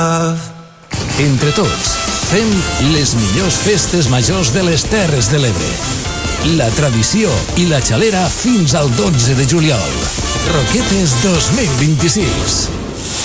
Entre tots, fem les millors festes majors de les Terres de l'Ebre. La tradició i la xalera fins al 12 de juliol. Roquetes 2026.